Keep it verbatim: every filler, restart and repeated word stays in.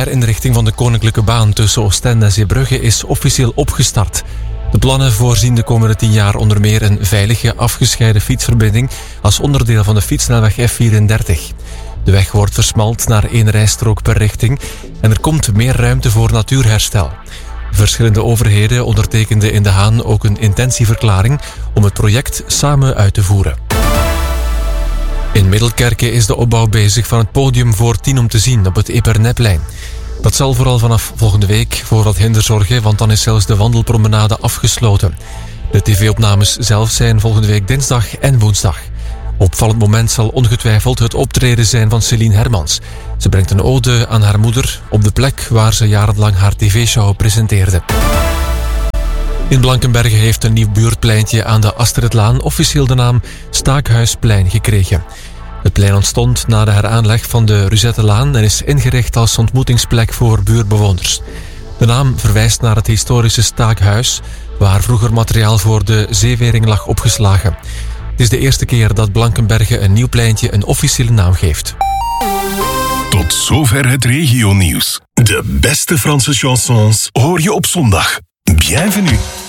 herinrichting van de koninklijke baan tussen Oostende en Zeebrugge is officieel opgestart. De plannen voorzien de komende tien jaar onder meer een veilige, afgescheiden fietsverbinding als onderdeel van de fietssnelweg F vierendertig. De weg wordt versmalt naar één rijstrook per richting en er komt meer ruimte voor natuurherstel. Verschillende overheden ondertekenden in De Haan ook een intentieverklaring om het project samen uit te voeren. In Middelkerke is de opbouw bezig van het podium voor tien om te zien op het Eperneplein. Dat zal vooral vanaf volgende week voor wat hinder zorgen, want dan is zelfs de wandelpromenade afgesloten. De tv-opnames zelf zijn volgende week dinsdag en woensdag. Opvallend moment zal ongetwijfeld het optreden zijn van Céline Hermans. Ze brengt een ode aan haar moeder op de plek waar ze jarenlang haar tv-show presenteerde. In Blankenberge heeft een nieuw buurtpleintje aan de Astridlaan officieel de naam Staakhuisplein gekregen. Het plein ontstond na de heraanleg van de Ruzettelaan en is ingericht als ontmoetingsplek voor buurtbewoners. De naam verwijst naar het historische Staakhuis, waar vroeger materiaal voor de zeewering lag opgeslagen. Het is de eerste keer dat Blankenberge een nieuw pleintje een officiële naam geeft. Tot zover het regionieuws. De beste Franse chansons hoor je op zondag. Bienvenue.